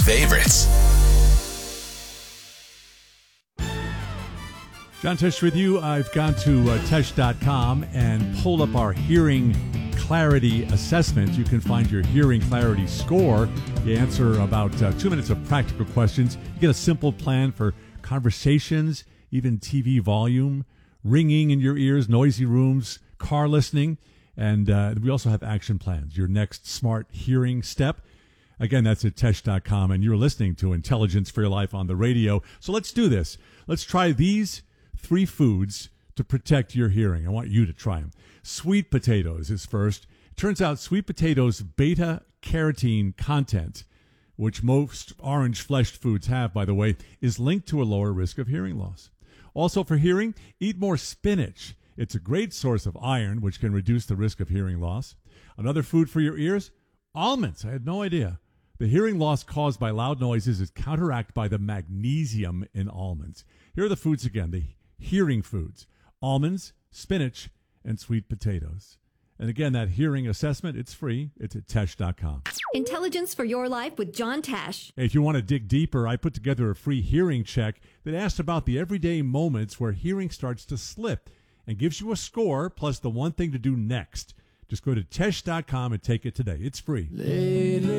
favorites. John Tesh with you. I've gone to Tesh.com and pulled up our hearing clarity assessment. You can find your hearing clarity score. You answer about 2 minutes of practical questions. You get a simple plan for conversations, even TV volume, ringing in your ears, noisy rooms, car listening. And we also have action plans, your next smart hearing step. Again, that's at Tesh.com. And you're listening to Intelligence for Your Life on the radio. So let's do this. Let's try these 3 foods to protect your hearing. I want you to try them. Sweet potatoes is first. It turns out sweet potatoes' beta-carotene content, which most orange-fleshed foods have, by the way, is linked to a lower risk of hearing loss. Also for hearing, eat more spinach. It's a great source of iron, which can reduce the risk of hearing loss. Another food for your ears, almonds. I had no idea. The hearing loss caused by loud noises is counteracted by the magnesium in almonds. Here are the foods again, the hearing foods: almonds, spinach, and sweet potatoes. And again, that hearing assessment, it's free. It's at Tesh.com. Intelligence for Your Life with John Tesh. If you want to dig deeper, I put together a free hearing check that asks about the everyday moments where hearing starts to slip and gives you a score plus the one thing to do next. Just go to Tesh.com and take it today. It's free. Lately